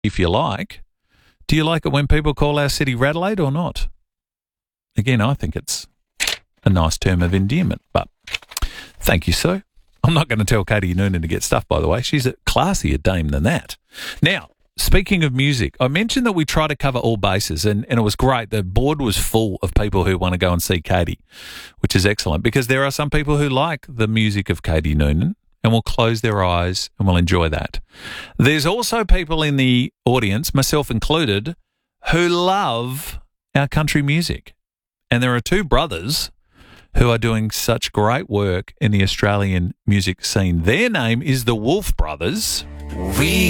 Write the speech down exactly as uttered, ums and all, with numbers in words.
if you like. Do you like it when people call our city Radelaide or not? Again, I think it's a nice term of endearment, but thank you, sir. I'm not going to tell Katie Noonan to get stuff, by the way. She's a classier dame than that. Now, speaking of music, I mentioned that we try to cover all bases, and, and it was great. The board was full of people who want to go and see Katie, which is excellent because there are some people who like the music of Katie Noonan and will close their eyes and will enjoy that. There's also people in the audience, myself included, who love our country music. And there are two brothers who are doing such great work in the Australian music scene. Their name is the Wolf Brothers. We